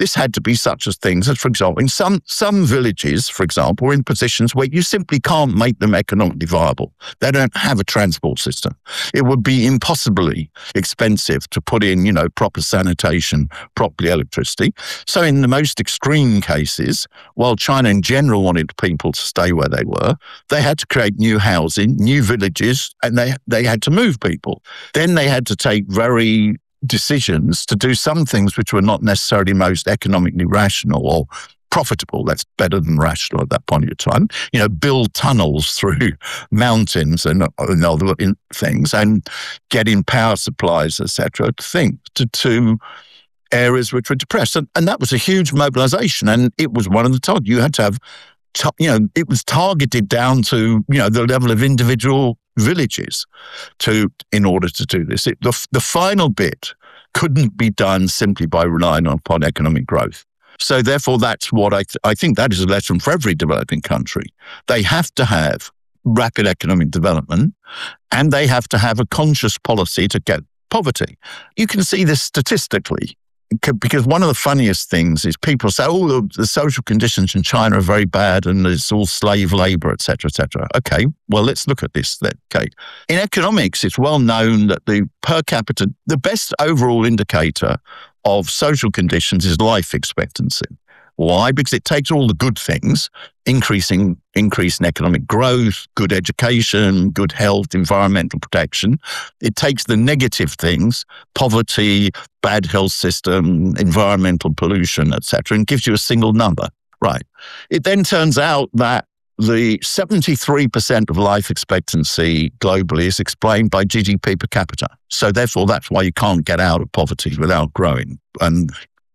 this had to be such as things as, for example, in some villages, for example, are in positions where you simply can't make them economically viable. They don't have a transport system. It would be impossibly expensive to put in, proper sanitation, proper electricity. So in the most extreme cases, while China in general wanted people to stay where they were, they had to create new housing, new villages, and they had to move people. Then they had to take very decisions to do some things which were not necessarily most economically rational or profitable. That's better than rational at that point in time. Build tunnels through mountains and other things, and get in power supplies, etc. to areas which were depressed. And that was a huge mobilization. And it was one of the targets. You had to have, it was targeted down to, the level of individual villages in order to do this. The final bit couldn't be done simply by relying upon economic growth. So therefore, that's what I think that is a lesson for every developing country. They have to have rapid economic development, and they have to have a conscious policy to get poverty. You can see this statistically, because one of the funniest things is people say, the social conditions in China are very bad and it's all slave labor, et cetera, et cetera. Okay, well, let's look at this then. Okay. In economics, it's well known that the per capita, the best overall indicator of social conditions is life expectancy. Why? Because it takes all the good things, increase in economic growth, good education, good health, environmental protection. It takes the negative things, poverty, bad health system, environmental pollution, etc., and gives you a single number. Right. It then turns out that the 73% of life expectancy globally is explained by GDP per capita. So therefore, that's why you can't get out of poverty without growing and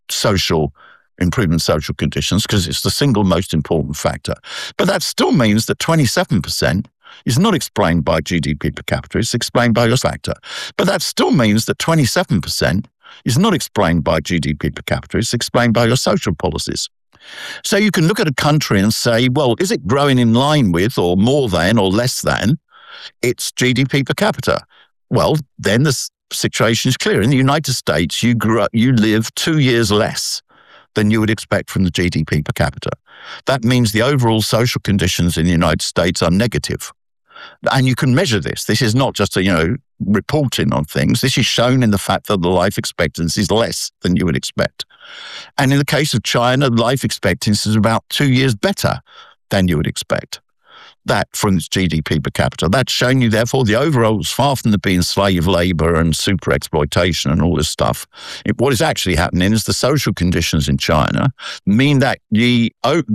improving social conditions, because it's the single most important factor. But that still means that 27% is not explained by GDP per capita, it's explained by your factor. But that still means that 27% is not explained by GDP per capita, it's explained by your social policies. So you can look at a country and say, well, is it growing in line with, or more than, or less than its GDP per capita? Well, then the situation is clear. In the United States, you live 2 years less than you would expect from the GDP per capita. That means the overall social conditions in the United States are negative. And you can measure this. This is not just reporting on things. This is shown in the fact that the life expectancy is less than you would expect. And in the case of China, life expectancy is about 2 years better than you would expect. That from its GDP per capita. That's showing you, therefore, the overall is far from being slave labor and super exploitation and all this stuff. What is actually happening is the social conditions in China mean that the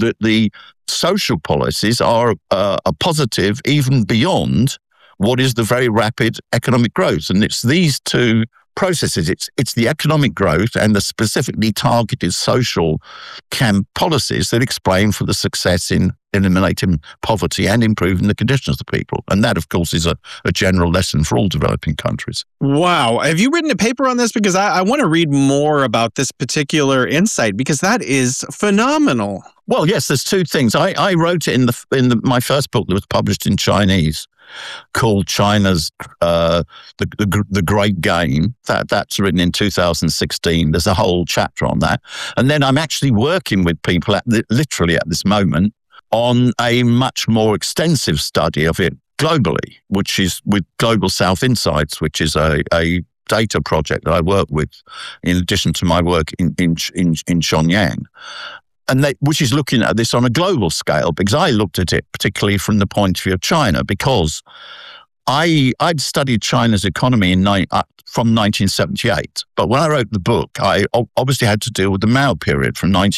social policies are positive even beyond what is the very rapid economic growth. And it's these two processes. It's the economic growth and the specifically targeted social policies that explain for the success in eliminating poverty and improving the conditions of the people. And that, of course, is a general lesson for all developing countries. Wow. Have you written a paper on this? Because I want to read more about this particular insight, because that is phenomenal. Well, yes, there's two things. I wrote it in my first book that was published in Chinese, called China's the Great Game. That's written in 2016. There's a whole chapter on that. And then I'm actually working with people literally at this moment on a much more extensive study of it globally, which is with Global South Insights, which is a data project that I work with in addition to my work in Shenyang. And which is looking at this on a global scale, because I looked at it particularly from the point of view of China, because I'd studied China's economy from 1978. But when I wrote the book, I obviously had to deal with the Mao period from